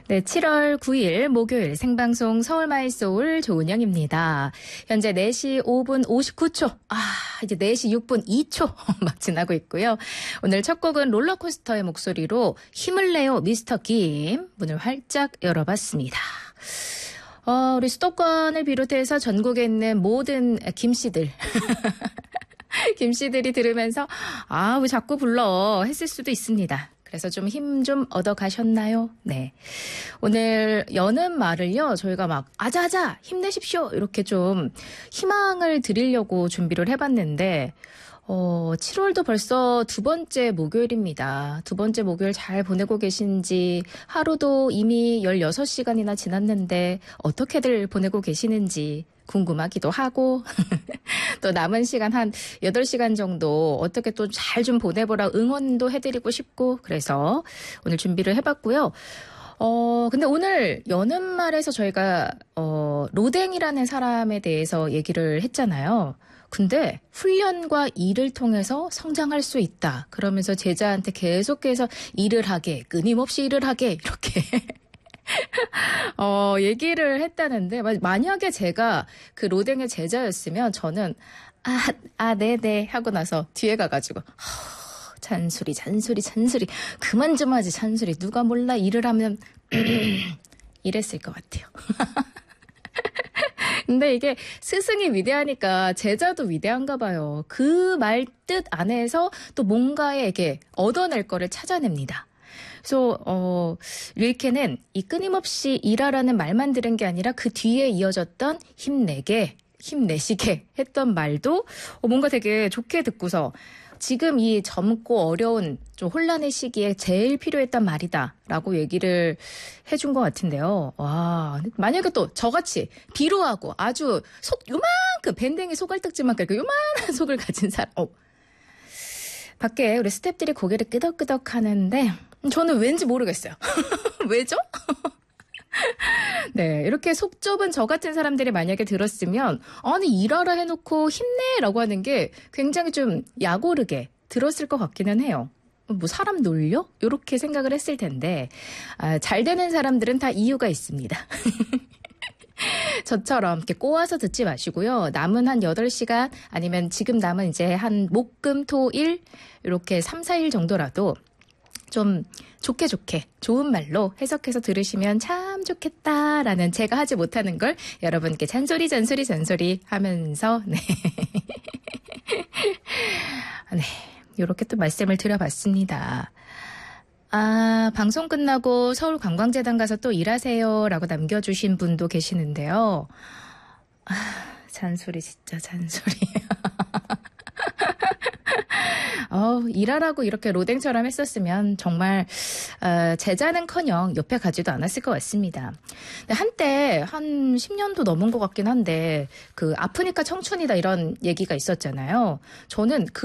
네, 7월 9일 목요일 생방송 서울 마이소울 조은영입니다. 현재 4시 5분 59초. 이제 4시 6분 2초 막 지나고 있고요. 오늘 첫 곡은 롤러코스터의 목소리로 힘을 내요 미스터 김 문을 활짝 열어봤습니다. 우리 수도권을 비롯해서 전국에 있는 모든 김씨들. 김씨들이 들으면서 왜 자꾸 불러 했을 수도 있습니다. 그래서 좀 힘 좀 얻어가셨나요? 네. 오늘 여는 말을요, 저희가 막, 아자아자! 힘내십시오! 이렇게 좀 희망을 드리려고 준비를 해봤는데, 7월도 벌써 두 번째 목요일입니다. 두 번째 목요일 잘 보내고 계신지, 하루도 이미 16시간이나 지났는데, 어떻게들 보내고 계시는지, 궁금하기도 하고 또 남은 시간 한 8시간 정도 어떻게 또 잘 좀 보내보라 응원도 해드리고 싶고 그래서 오늘 준비를 해봤고요. 근데 오늘 여는 말에서 저희가 로댕이라는 사람에 대해서 얘기를 했잖아요. 근데 훈련과 일을 통해서 성장할 수 있다. 그러면서 제자한테 계속해서 일을 하게, 끊임없이 일을 하게 이렇게 얘기를 했다는데, 만약에 제가 그 로댕의 제자였으면 저는, 네네 하고 나서 뒤에 가가지고, 잔소리. 그만 좀 하지, 잔소리. 누가 몰라, 일을 하면, 이랬을 것 같아요. 근데 이게 스승이 위대하니까 제자도 위대한가 봐요. 그 말 뜻 안에서 또 뭔가에게 얻어낼 거를 찾아냅니다. 그래서 릴케는 이 끊임없이 일하라는 말만 들은 게 아니라 그 뒤에 이어졌던 힘내게, 힘내시게 했던 말도 뭔가 되게 좋게 듣고서 지금 이 젊고 어려운 좀 혼란의 시기에 제일 필요했던 말이다라고 얘기를 해준 것 같은데요. 와, 만약에 또 저같이 비루하고 아주 요만큼 밴댕이 소갈딱지만큼 요만한 속을 가진 사람, 밖에 우리 스태프들이 고개를 끄덕끄덕 하는데 저는 왠지 모르겠어요. 왜죠? 네, 이렇게 속 좁은 저 같은 사람들이 만약에 들었으면 아니 일하라 해놓고 힘내라고 하는 게 굉장히 좀 약오르게 들었을 것 같기는 해요. 뭐 사람 놀려? 이렇게 생각을 했을 텐데 잘 되는 사람들은 다 이유가 있습니다. 저처럼 이렇게 꼬아서 듣지 마시고요. 남은 한 8시간 아니면 지금 남은 이제 한 목, 금, 토, 일 이렇게 3, 4일 정도라도 좀 좋게 좋은 말로 해석해서 들으시면 참 좋겠다라는 제가 하지 못하는 걸 여러분께 잔소리 하면서 네. 네. 이렇게 또 말씀을 드려봤습니다. 방송 끝나고 서울관광재단 가서 또 일하세요라고 남겨주신 분도 계시는데요. 잔소리. 일하라고 이렇게 로댕처럼 했었으면 정말 제자는커녕 옆에 가지도 않았을 것 같습니다. 근데 한때 한 10년도 넘은 것 같긴 한데 그 아프니까 청춘이다 이런 얘기가 있었잖아요. 저는